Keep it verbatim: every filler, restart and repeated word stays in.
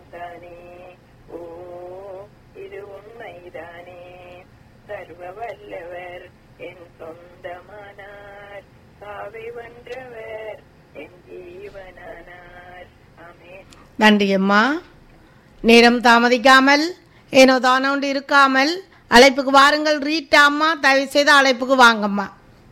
தானே. ஓ இது உண்மைதானே. சர்வ வல்லவர் என் சொந்தமானார், சாவை வென்றவர் என் ஜீவனானார். ஆமென். நன்றி அம்மா. நேரம் தாமதிக்காமல் ஏனோ தானோண்டு இருக்காமல் அழைப்புக்கு வாருங்கள். ரீட்டா அம்மா, தயவு செய்து அழைப்புக்கு வாங்கம்மா.